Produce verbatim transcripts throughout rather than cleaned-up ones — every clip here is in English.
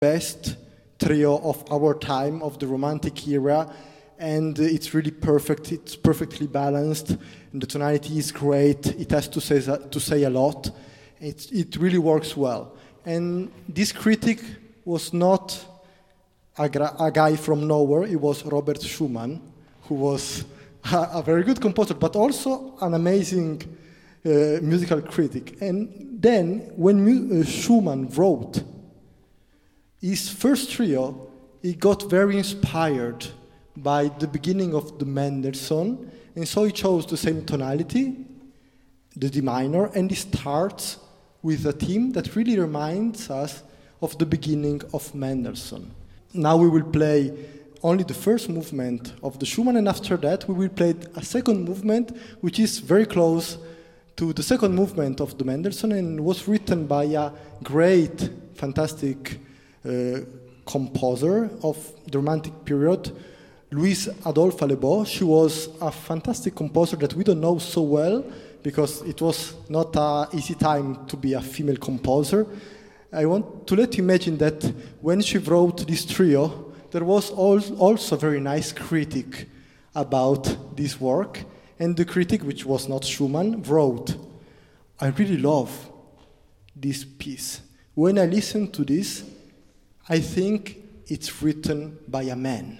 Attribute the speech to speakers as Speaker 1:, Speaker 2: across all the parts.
Speaker 1: best trio of our time, of the Romantic era, and it's really perfect. It's perfectly balanced, and the tonality is great. It has to say to say a lot. It it really works well. And this critic was not a, gra- a guy from nowhere. It was Robert Schumann, who was a, a very good composer, but also an amazing uh, musical critic. And then, when mu- uh, Schumann wrote his first trio, he got very inspired by the beginning of the Mendelssohn, and so he chose the same tonality, the D minor, and he starts with a theme that really reminds us of the beginning of Mendelssohn. Now we will play only the first movement of the Schumann, and after that we will play a second movement which is very close to the second movement of the Mendelssohn and was written by a great, fantastic uh, composer of the Romantic period, Louise Adolphe Allebaut. She was a fantastic composer that we don't know so well because it was not an easy time to be a female composer. I want to let you imagine that when she wrote this trio, there was also a very nice critic about this work, and the critic, which was not Schumann, wrote, "I really love this piece. When I listen to this, I think it's written by a man."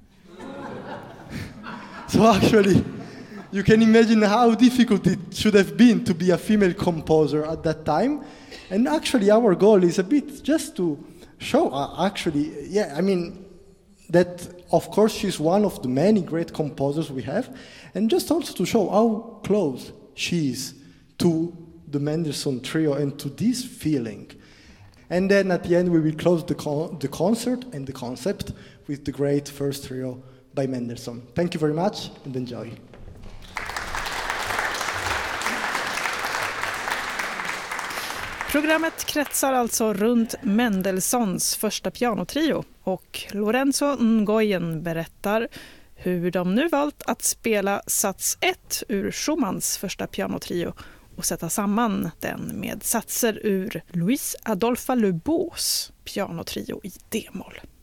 Speaker 1: So actually, you can imagine how difficult it should have been to be a female composer at that time. And actually, our goal is a bit just to show, uh, actually, yeah, I mean, that of course she's one of the many great composers we have, and just also to show how close she is to the Mendelssohn trio and to this feeling. And then at the end, we will close the, con- the concert and the concept with the great first trio by Mendelssohn. Thank you very much and enjoy.
Speaker 2: Programmet kretsar alltså runt Mendelssohns första pianotrio, och Lorenzo Nguyen berättar hur de nu valt att spela sats ett ur Schumanns första pianotrio och sätta samman den med satser ur Louise Adolphe Allebauts pianotrio i D-moll.